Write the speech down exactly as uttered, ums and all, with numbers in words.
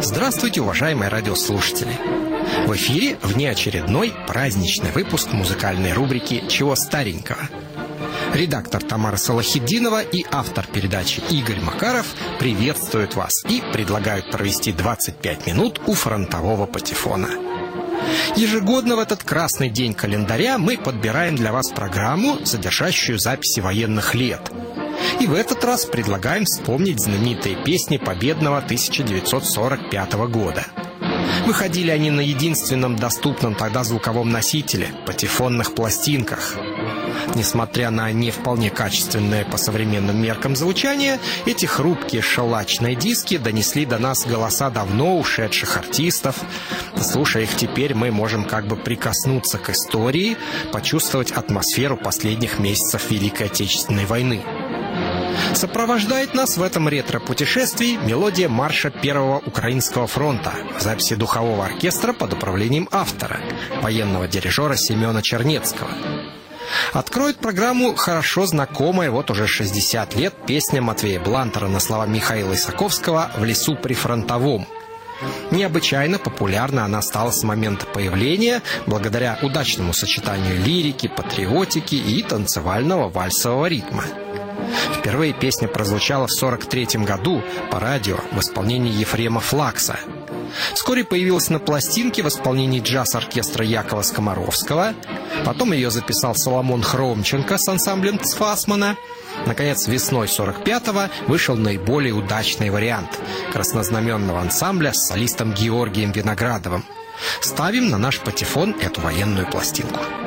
Здравствуйте, уважаемые радиослушатели! В эфире внеочередной праздничный выпуск музыкальной рубрики «Чего старенького?». Редактор Тамара Салахитдинова и автор передачи Игорь Макаров приветствуют вас и предлагают провести двадцать пять минут у фронтового патефона. Ежегодно в этот красный день календаря мы подбираем для вас программу, содержащую записи военных лет. И в этот раз предлагаем вспомнить знаменитые песни победного тысяча девятьсот сорок пятого года. Выходили они на единственном доступном тогда звуковом носителе – патефонных пластинках. Несмотря на не вполне качественное по современным меркам звучание, эти хрупкие шелачные диски донесли до нас голоса давно ушедших артистов. Слушая их теперь, мы можем как бы прикоснуться к истории, почувствовать атмосферу последних месяцев Великой Отечественной войны. Сопровождает нас в этом ретро-путешествии мелодия марша Первого Украинского фронта в записи духового оркестра под управлением автора, военного дирижера Семена Чернецкого. Откроет программу хорошо знакомая вот уже шестьдесят лет песня Матвея Блантера на слова Михаила Исаковского «В лесу прифронтовом». Необычайно популярна она стала с момента появления благодаря удачному сочетанию лирики, патриотики и танцевального вальсового ритма. Впервые песня прозвучала в сорок третьем году по радио в исполнении Ефрема Флакса. Вскоре появилась на пластинке в исполнении джаз-оркестра Якова Скоморовского. Потом ее записал Соломон Хромченко с ансамблем Цфасмана. Наконец, весной сорок пятого вышел наиболее удачный вариант краснознаменного ансамбля с солистом Георгием Виноградовым. Ставим на наш патефон эту военную пластинку.